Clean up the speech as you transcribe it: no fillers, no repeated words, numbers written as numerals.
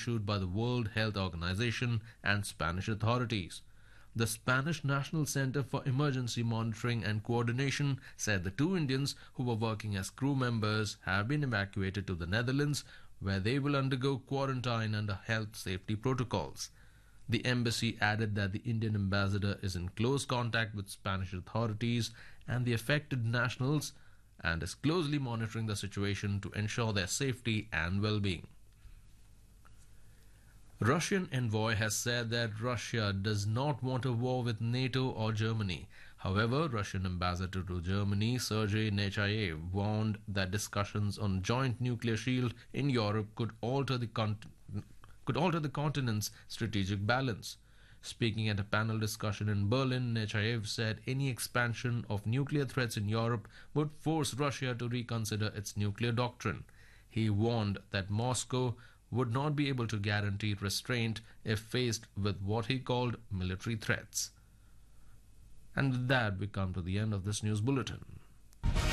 issued by the World Health Organization and Spanish authorities. The Spanish National Center for Emergency Monitoring and Coordination said the two Indians who were working as crew members have been evacuated to the Netherlands, where they will undergo quarantine under health safety protocols. The embassy added that the Indian ambassador is in close contact with Spanish authorities and the affected nationals and is closely monitoring the situation to ensure their safety and well-being. Russian envoy has said that Russia does not want a war with NATO or Germany. However, Russian ambassador to Germany, Sergei Nechayev, warned that discussions on joint nuclear shield in Europe could alter the continent's strategic balance. Speaking at a panel discussion in Berlin, Nechayev said any expansion of nuclear threats in Europe would force Russia to reconsider its nuclear doctrine. He warned that Moscow would not be able to guarantee restraint if faced with what he called military threats. And with that, we come to the end of this news bulletin.